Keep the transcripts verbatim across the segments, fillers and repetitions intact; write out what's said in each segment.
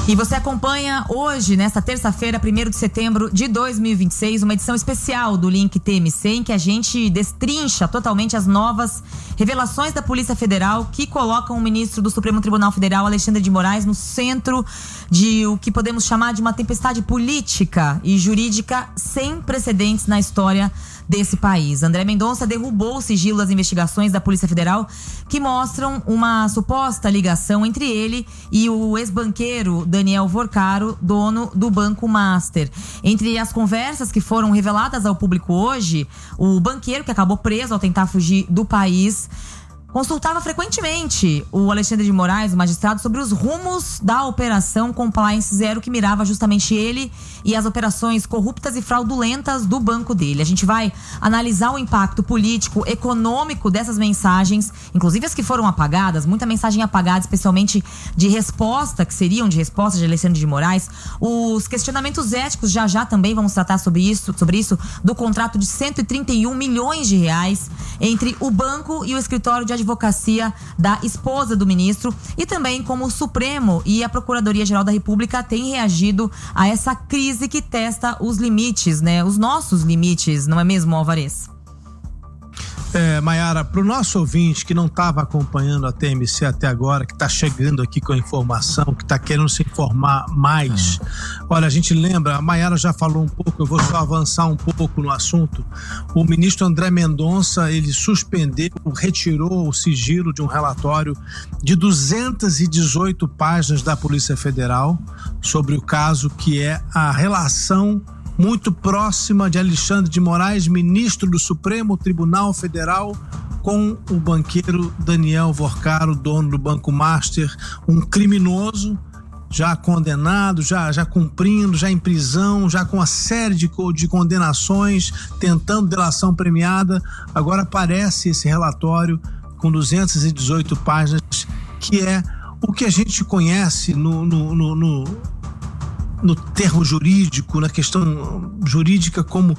E você acompanha hoje, nesta terça-feira, primeiro de setembro de dois mil e vinte e seis, uma edição especial do Link T M C, em que a gente destrincha totalmente as novas revelações da Polícia Federal que colocam o ministro do Supremo Tribunal Federal, Alexandre de Moraes, no centro de o que podemos chamar de uma tempestade política e jurídica sem precedentes na história desse país. André Mendonça derrubou o sigilo das investigações da Polícia Federal que mostram uma suposta ligação entre ele e o ex-banqueiro Daniel Vorcaro, dono do Banco Master. Entre as conversas que foram reveladas ao público hoje, o banqueiro, que acabou preso ao tentar fugir do país, consultava frequentemente o Alexandre de Moraes, o magistrado, sobre os rumos da Operação Compliance Zero, que mirava justamente ele e as operações corruptas e fraudulentas do banco dele. A gente vai analisar o impacto político, econômico dessas mensagens, inclusive as que foram apagadas, muita mensagem apagada, especialmente de resposta, que seriam de resposta de Alexandre de Moraes. Os questionamentos éticos, já já também vamos tratar sobre isso, sobre isso, do contrato de cento e trinta e um milhões de reais entre o banco e o escritório de advocacia da esposa do ministro, e também como o Supremo e a Procuradoria-Geral da República têm reagido a essa crise que testa os limites, né? Os nossos limites, não é mesmo, Alvarez? É, Mayara, para o nosso ouvinte que não estava acompanhando a T M C até agora, que está chegando aqui com a informação, que está querendo se informar mais, é. olha, a gente lembra, a Mayara já falou um pouco, eu vou só avançar um pouco no assunto. O ministro André Mendonça, ele suspendeu, retirou o sigilo de um relatório de duzentas e dezoito páginas da Polícia Federal sobre o caso que é a relação muito próxima de Alexandre de Moraes, ministro do Supremo Tribunal Federal, com o banqueiro Daniel Vorcaro, dono do Banco Master, um criminoso já condenado, já, já cumprindo, já em prisão, já com uma série de, de condenações, tentando delação premiada. Agora aparece esse relatório com duzentas e dezoito páginas, que é o que a gente conhece no... no, no, no no termo jurídico, na questão jurídica, como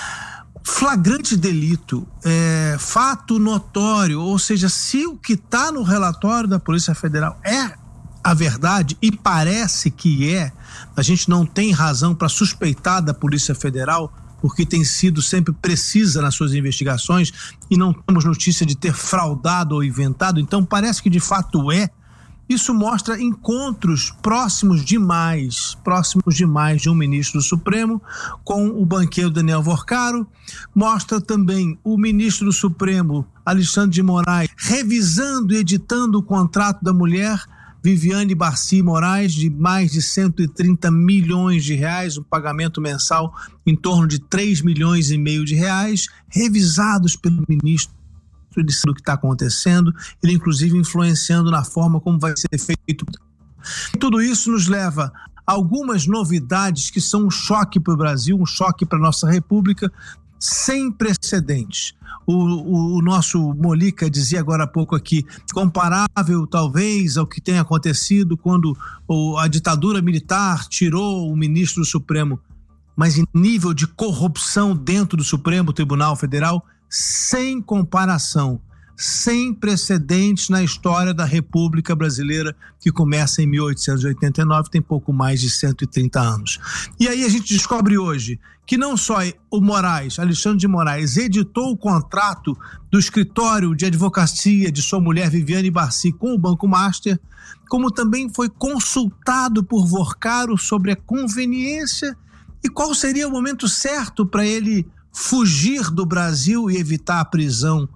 flagrante delito, é, fato notório, ou seja, se o que está no relatório da Polícia Federal é a verdade, e parece que é, a gente não tem razão para suspeitar da Polícia Federal, porque tem sido sempre precisa nas suas investigações e não temos notícia de ter fraudado ou inventado, então parece que de fato é. Isso mostra encontros próximos demais, próximos demais de um ministro do Supremo com o banqueiro Daniel Vorcaro. Mostra também o ministro do Supremo, Alexandre de Moraes, revisando e editando o contrato da mulher, Viviane Barci Moraes, de mais de cento e trinta milhões de reais, um pagamento mensal em torno de três milhões e meio de reais, revisados pelo ministro do que está acontecendo, ele inclusive influenciando na forma como vai ser feito. Tudo isso nos leva a algumas novidades que são um choque para o Brasil, um choque para a nossa República, sem precedentes. O, o, o nosso Molica dizia agora há pouco aqui, comparável talvez ao que tem acontecido quando o, a ditadura militar tirou o ministro do Supremo, mas em nível de corrupção dentro do Supremo Tribunal Federal, sem comparação, sem precedentes na história da República Brasileira, que começa em mil oitocentos e oitenta e nove, tem pouco mais de cento e trinta anos. E aí a gente descobre hoje que não só o Moraes, Alexandre de Moraes, editou o contrato do escritório de advocacia de sua mulher Viviane Barci com o Banco Master, como também foi consultado por Vorcaro sobre a conveniência e qual seria o momento certo para ele fugir do Brasil e evitar a prisão.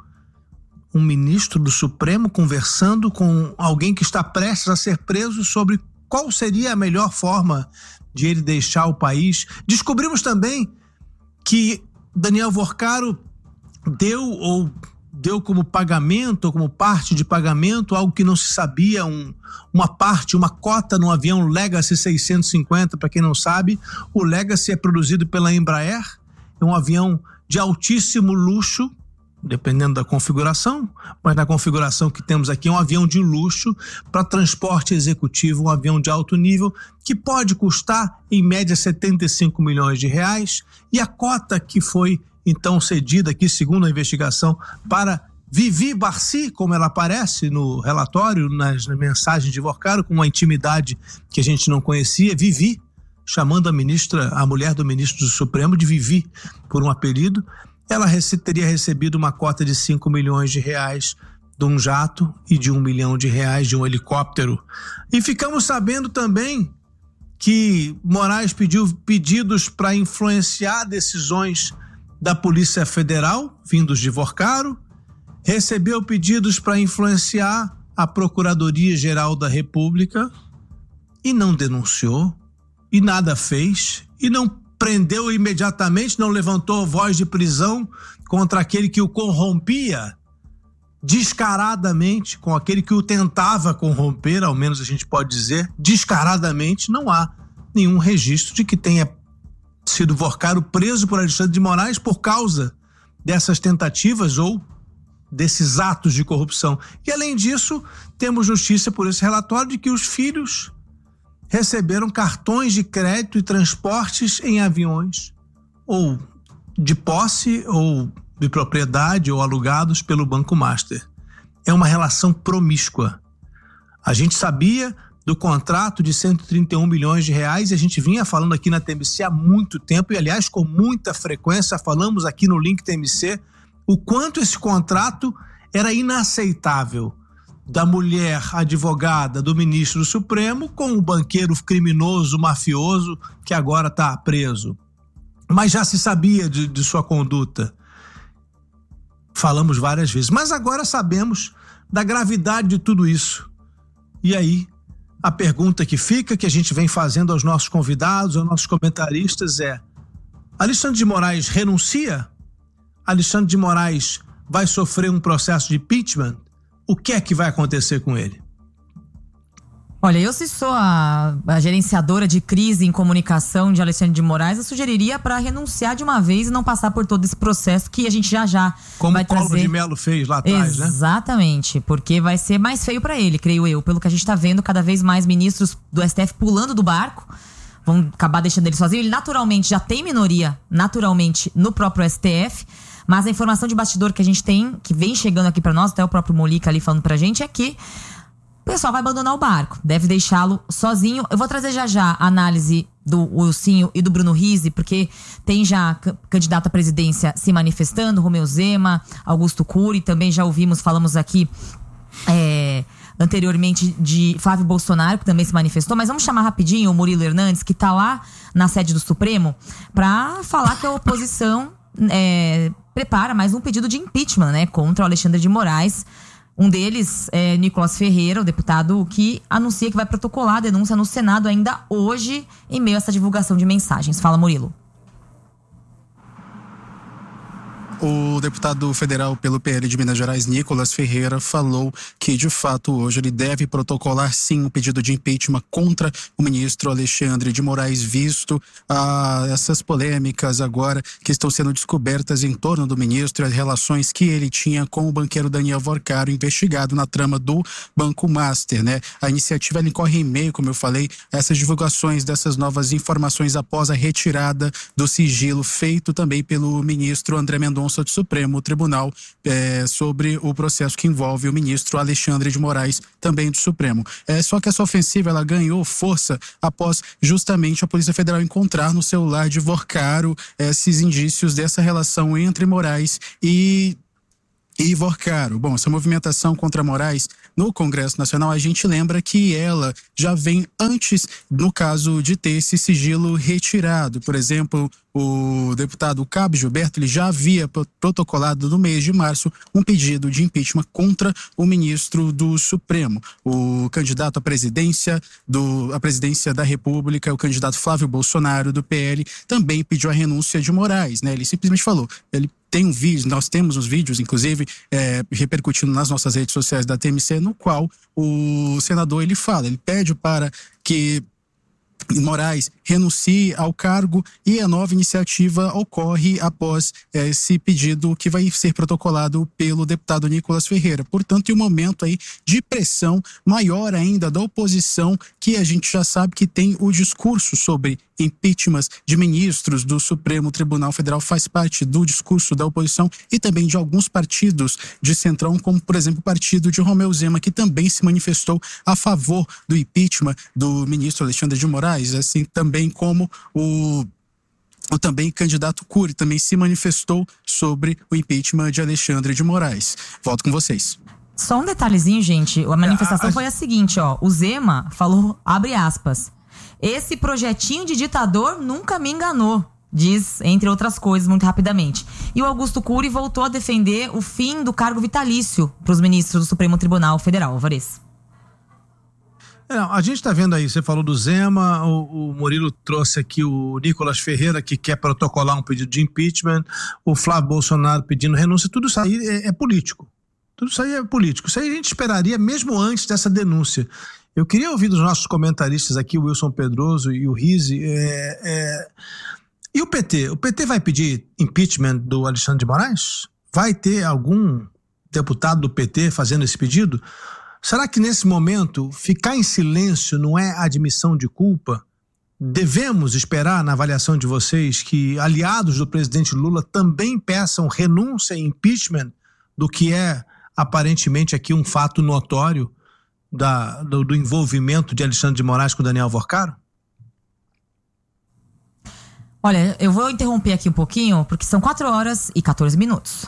Um ministro do Supremo conversando com alguém que está prestes a ser preso sobre qual seria a melhor forma de ele deixar o país. Descobrimos também que Daniel Vorcaro deu ou deu como pagamento, ou como parte de pagamento, algo que não se sabia, um, uma parte, uma cota no avião Legacy seiscentos e cinquenta, para quem não sabe. O Legacy é produzido pela Embraer, é um avião de altíssimo luxo, dependendo da configuração, mas na configuração que temos aqui é um avião de luxo para transporte executivo, um avião de alto nível, que pode custar em média setenta e cinco milhões de reais, e a cota que foi então cedida aqui, segundo a investigação, para Vivi Barci, como ela aparece no relatório, nas mensagens de Vorcaro, com uma intimidade que a gente não conhecia, Vivi, chamando a ministra, a mulher do ministro do Supremo de Vivi, por um apelido, ela rece- teria recebido uma cota de cinco milhões de reais de um jato e de um milhão de reais de um helicóptero. E ficamos sabendo também que Moraes pediu pedidos para influenciar decisões da Polícia Federal, vindos de Vorcaro, recebeu pedidos para influenciar a Procuradoria-Geral da República e não denunciou, e nada fez, e não prendeu imediatamente, não levantou voz de prisão contra aquele que o corrompia descaradamente, com aquele que o tentava corromper, ao menos a gente pode dizer, descaradamente. Não há nenhum registro de que tenha sido Vorcaro preso por Alexandre de Moraes por causa dessas tentativas ou desses atos de corrupção. E além disso, temos notícia por esse relatório de que os filhos receberam cartões de crédito e transportes em aviões, ou de posse, ou de propriedade, ou alugados pelo Banco Master. É uma relação promíscua. A gente sabia do contrato de cento e trinta e um milhões de reais e a gente vinha falando aqui na T M C há muito tempo, e aliás com muita frequência falamos aqui no Link T M C o quanto esse contrato era inaceitável, da mulher advogada do ministro do Supremo com o banqueiro criminoso, mafioso, que agora está preso. Mas já se sabia de, de sua conduta. Falamos várias vezes. Mas agora sabemos da gravidade de tudo isso. E aí, a pergunta que fica, que a gente vem fazendo aos nossos convidados, aos nossos comentaristas é: Alexandre de Moraes renuncia? Alexandre de Moraes vai sofrer um processo de impeachment? O que é que vai acontecer com ele? Olha, eu se sou a, a gerenciadora de crise em comunicação de Alexandre de Moraes, eu sugeriria para renunciar de uma vez e não passar por todo esse processo que a gente já já Como vai o Collor trazer. de Mello fez lá atrás, né? Exatamente, porque vai ser mais feio para ele, creio eu, pelo que a gente está vendo cada vez mais ministros do S T F pulando do barco, vão acabar deixando ele sozinho. Ele naturalmente já tem minoria, naturalmente, no próprio S T F. Mas a informação de bastidor que a gente tem, que vem chegando aqui pra nós, até o próprio Molica ali falando pra gente, é que o pessoal vai abandonar o barco, deve deixá-lo sozinho. Eu vou trazer já já a análise do Wilsinho e do Bruno Rizzi, porque tem já c- candidato à presidência se manifestando, Romeu Zema, Augusto Cury, também já ouvimos, falamos aqui é, anteriormente de Flávio Bolsonaro, que também se manifestou. Mas vamos chamar rapidinho o Murilo Hernandes, que tá lá na sede do Supremo, pra falar que a oposição É, prepara mais um pedido de impeachment, né, contra o Alexandre de Moraes. Um deles é Nicolas Ferreira, o deputado que anuncia que vai protocolar a denúncia no Senado ainda hoje, em meio a essa divulgação de mensagens. Fala, Murilo. O deputado federal pelo P L de Minas Gerais, Nicolas Ferreira, falou que, de fato, hoje ele deve protocolar, sim, um pedido de impeachment contra o ministro Alexandre de Moraes, visto ah, essas polêmicas agora que estão sendo descobertas em torno do ministro e as relações que ele tinha com o banqueiro Daniel Vorcaro, investigado na trama do Banco Master, né? A iniciativa ela incorre em meio, como eu falei, a essas divulgações dessas novas informações após a retirada do sigilo feito também pelo ministro André Mendonça do Supremo Tribunal é, sobre o processo que envolve o ministro Alexandre de Moraes, também do Supremo. É, só que essa ofensiva ela ganhou força após justamente a Polícia Federal encontrar no celular de Vorcaro esses indícios dessa relação entre Moraes e E Vorcaro. Bom, essa movimentação contra Moraes no Congresso Nacional, a gente lembra que ela já vem antes, no caso de ter esse sigilo retirado. Por exemplo, o deputado Cabo Gilberto, ele já havia protocolado no mês de março um pedido de impeachment contra o ministro do Supremo. O candidato à presidência, do, à presidência da República, o candidato Flávio Bolsonaro, do P L, também pediu a renúncia de Moraes, né? Ele simplesmente falou, ele tem um vídeo, nós temos os vídeos, inclusive, é, repercutindo nas nossas redes sociais da T M C, no qual o senador, ele fala, ele pede para que Moraes renuncie ao cargo, e a nova iniciativa ocorre após eh, esse pedido que vai ser protocolado pelo deputado Nicolas Ferreira. Portanto, em um momento aí de pressão maior ainda da oposição, que a gente já sabe que tem o discurso sobre impeachments de ministros do Supremo Tribunal Federal, faz parte do discurso da oposição e também de alguns partidos de centrão, como por exemplo o partido de Romeu Zema, que também se manifestou a favor do impeachment do ministro Alexandre de Moraes, assim também como o O também candidato Cury também se manifestou sobre o impeachment de Alexandre de Moraes. Volto com vocês. Só um detalhezinho, gente. A manifestação foi a seguinte, ó. O Zema falou, abre aspas, esse projetinho de ditador nunca me enganou, diz, entre outras coisas, muito rapidamente. E o Augusto Cury voltou a defender o fim do cargo vitalício para os ministros do Supremo Tribunal Federal. Alvarez. Não, a gente está vendo aí, você falou do Zema, o, o Murilo trouxe aqui o Nicolas Ferreira, que quer protocolar um pedido de impeachment, o Flávio Bolsonaro pedindo renúncia, tudo isso aí é, é político. Tudo isso aí é político. Isso aí a gente esperaria mesmo antes dessa denúncia. Eu queria ouvir dos nossos comentaristas aqui, o Wilson Pedroso e o Rizzi, é, é... e o P T? O P T vai pedir impeachment do Alexandre de Moraes? Vai ter algum deputado do P T fazendo esse pedido? Será que nesse momento ficar em silêncio não é admissão de culpa? Devemos esperar, na avaliação de vocês, que aliados do presidente Lula também peçam renúncia e impeachment do que é aparentemente aqui um fato notório da, do, do envolvimento de Alexandre de Moraes com Daniel Vorcaro? Olha, eu vou interromper aqui um pouquinho, porque são quatro horas e quatorze minutos.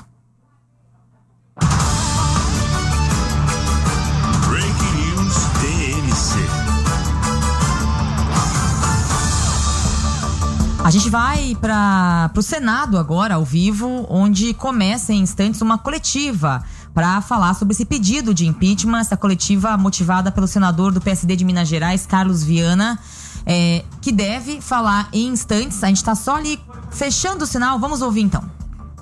A gente vai para o Senado agora, ao vivo, onde começa em instantes uma coletiva para falar sobre esse pedido de impeachment, essa coletiva motivada pelo senador do P S D de Minas Gerais, Carlos Viana, é, que deve falar em instantes. A gente está só ali fechando o sinal, vamos ouvir então.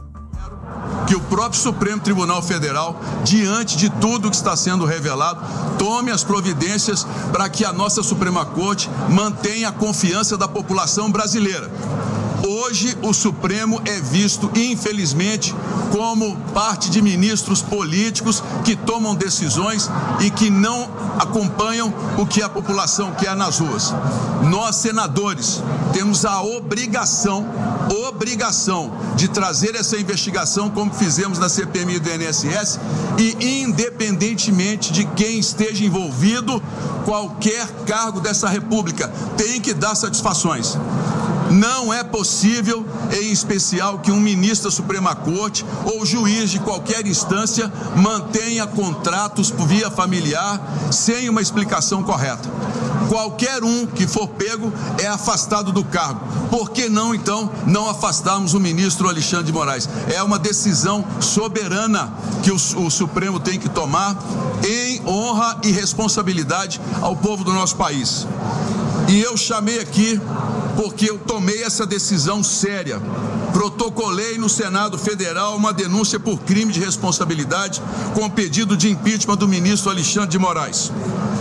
Que o próprio Supremo Tribunal Federal, diante de tudo que está sendo revelado, tome as providências para que a nossa Suprema Corte mantenha a confiança da população brasileira. Hoje, o Supremo é visto, infelizmente, como parte de ministros políticos que tomam decisões e que não acompanham o que a população quer nas ruas. Nós, senadores, temos a obrigação, obrigação de trazer essa investigação como fizemos na C P M I do I N S S e, independentemente de quem esteja envolvido, qualquer cargo dessa República tem que dar satisfações. Não é possível, em especial, que um ministro da Suprema Corte ou juiz de qualquer instância mantenha contratos por via familiar sem uma explicação correta. Qualquer um que for pego é afastado do cargo. Por que não, então, não afastarmos o ministro Alexandre de Moraes? É uma decisão soberana que o, o Supremo tem que tomar em honra e responsabilidade ao povo do nosso país. E eu chamei aqui porque eu tomei essa decisão séria. Protocolei no Senado Federal uma denúncia por crime de responsabilidade com pedido de impeachment do ministro Alexandre de Moraes.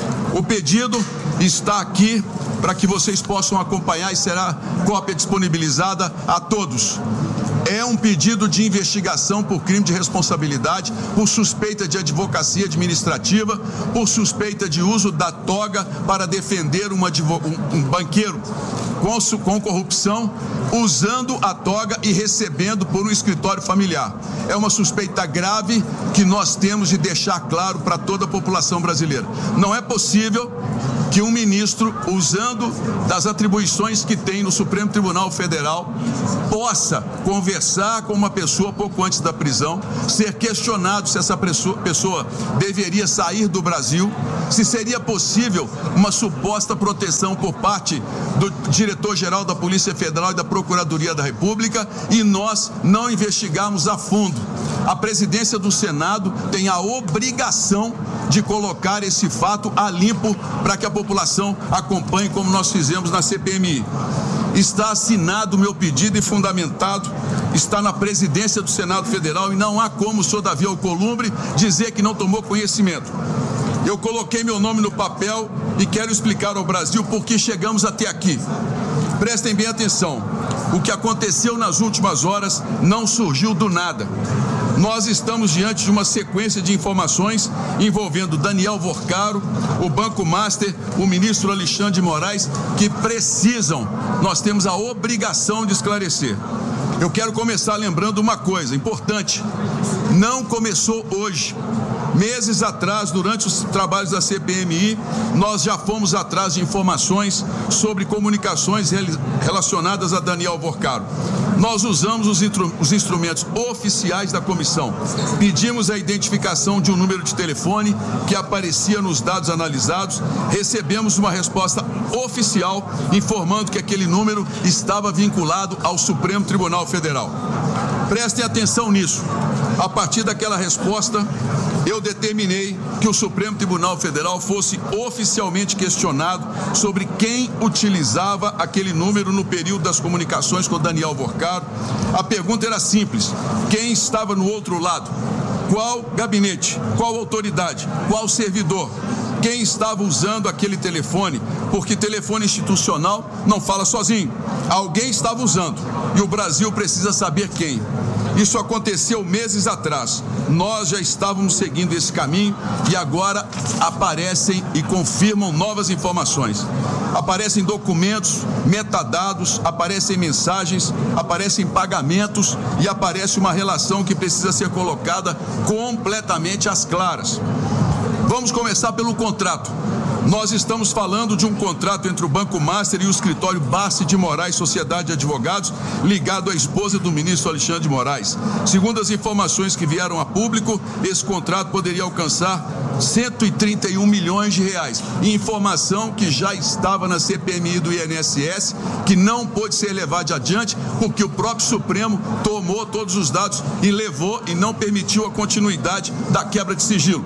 O pedido está aqui para que vocês possam acompanhar e será cópia disponibilizada a todos. É um pedido de investigação por crime de responsabilidade, por suspeita de advocacia administrativa, por suspeita de uso da toga para defender uma, um, um banqueiro com, com corrupção, usando a toga e recebendo por um escritório familiar. É uma suspeita grave que nós temos de deixar claro para toda a população brasileira. Não é possível que um ministro, usando das atribuições que tem no Supremo Tribunal Federal, possa conversar com uma pessoa pouco antes da prisão, ser questionado se essa pessoa deveria sair do Brasil, se seria possível uma suposta proteção por parte do diretor-geral da Polícia Federal e da Procuradoria da República, e nós não investigarmos a fundo. A presidência do Senado tem a obrigação de colocar esse fato a limpo para que a população acompanhe, como nós fizemos na C P M I. Está assinado o meu pedido e fundamentado, está na presidência do Senado Federal e não há como o senhor Davi Alcolumbre dizer que não tomou conhecimento. Eu coloquei meu nome no papel e quero explicar ao Brasil por que chegamos até aqui. Prestem bem atenção. O que aconteceu nas últimas horas não surgiu do nada. Nós estamos diante de uma sequência de informações envolvendo Daniel Vorcaro, o Banco Master, o ministro Alexandre de Moraes, que precisam, nós temos a obrigação de esclarecer. Eu quero começar lembrando uma coisa importante. Não começou hoje. Meses atrás, durante os trabalhos da C P M I, nós já fomos atrás de informações sobre comunicações relacionadas a Daniel Vorcaro. Nós usamos os, intru- os instrumentos oficiais da comissão. Pedimos a identificação de um número de telefone que aparecia nos dados analisados. Recebemos uma resposta oficial informando que aquele número estava vinculado ao Supremo Tribunal Federal. Prestem atenção nisso. A partir daquela resposta, eu determinei que o Supremo Tribunal Federal fosse oficialmente questionado sobre quem utilizava aquele número no período das comunicações com Daniel Vorcaro. A pergunta era simples: quem estava no outro lado? Qual gabinete? Qual autoridade? Qual servidor? Quem estava usando aquele telefone? Porque telefone institucional não fala sozinho. Alguém estava usando e o Brasil precisa saber quem. Isso aconteceu meses atrás. Nós já estávamos seguindo esse caminho e agora aparecem e confirmam novas informações. Aparecem documentos, metadados, aparecem mensagens, aparecem pagamentos e aparece uma relação que precisa ser colocada completamente às claras. Vamos começar pelo contrato. Nós estamos falando de um contrato entre o Banco Master e o escritório Bassi de Moraes Sociedade de Advogados, ligado à esposa do ministro Alexandre de Moraes. Segundo as informações que vieram a público, esse contrato poderia alcançar cento e trinta e um milhões de reais. Informação que já estava na C P M I do I N S S, que não pôde ser levada adiante, porque o próprio Supremo tomou todos os dados e levou e não permitiu a continuidade da quebra de sigilo.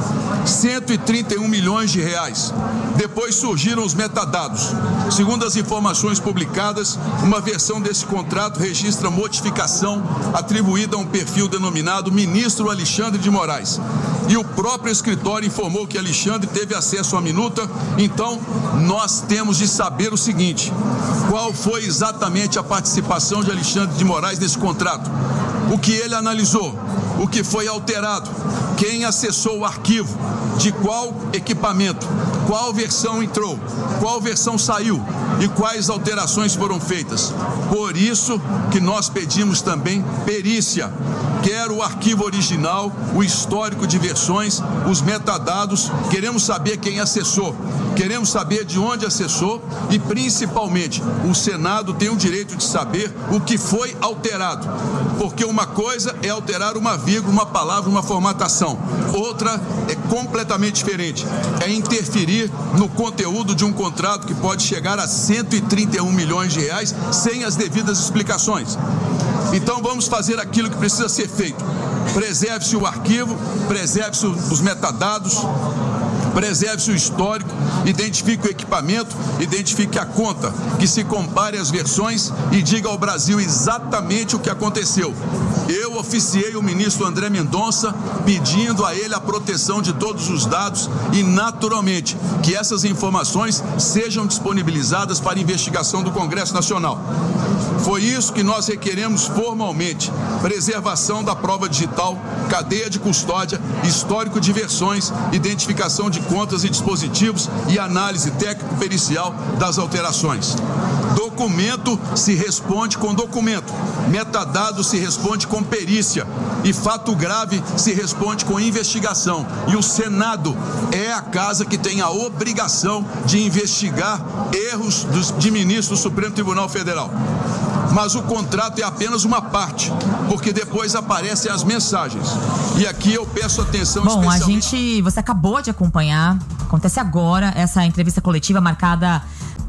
cento e trinta e um milhões de reais. Depois surgiram os metadados. Segundo as informações publicadas, uma versão desse contrato registra modificação atribuída a um perfil denominado Ministro Alexandre de Moraes. E o próprio escritório informou que Alexandre teve acesso à minuta. Então, nós temos de saber o seguinte: qual foi exatamente a participação de Alexandre de Moraes nesse contrato? O que ele analisou? O que foi alterado? Quem acessou o arquivo? De qual equipamento? Qual versão entrou? Qual versão saiu? E quais alterações foram feitas? Por isso que nós pedimos também perícia. Quero o arquivo original, o histórico de versões, os metadados. Queremos saber quem acessou. Queremos saber de onde acessou e, principalmente, o Senado tem o direito de saber o que foi alterado. Porque uma coisa é alterar uma vírgula, uma palavra, uma formatação. Outra é completamente diferente. É interferir no conteúdo de um contrato que pode chegar a cento e trinta e um milhões de reais sem as devidas explicações. Então vamos fazer aquilo que precisa ser feito. Preserve-se o arquivo, preserve-se os metadados, preserve-se o histórico, identifique o equipamento, identifique a conta, que se compare as versões e diga ao Brasil exatamente o que aconteceu. Eu oficiei o ministro André Mendonça pedindo a ele a proteção de todos os dados e, naturalmente, que essas informações sejam disponibilizadas para investigação do Congresso Nacional. Foi isso que nós requeremos formalmente: preservação da prova digital, cadeia de custódia, histórico de versões, identificação de contas e dispositivos e análise técnico-pericial das alterações. Documento se responde com documento, metadado se responde com perícia e fato grave se responde com investigação. E o Senado é a casa que tem a obrigação de investigar erros dos, de ministros do Supremo Tribunal Federal. Mas o contrato é apenas uma parte, porque depois aparecem as mensagens. E aqui eu peço atenção Bom, especialmente... a gente, você acabou de acompanhar, acontece agora, essa entrevista coletiva marcada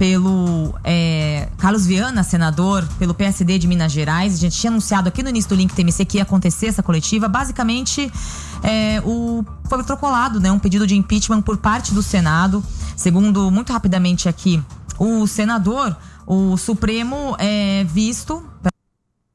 pelo é, Carlos Viana, senador, pelo P S D de Minas Gerais. A gente tinha anunciado aqui no início do Link T M C que ia acontecer essa coletiva. Basicamente, é, o, foi protocolado, né, um pedido de impeachment por parte do Senado. Segundo, muito rapidamente aqui, o senador, o Supremo é visto...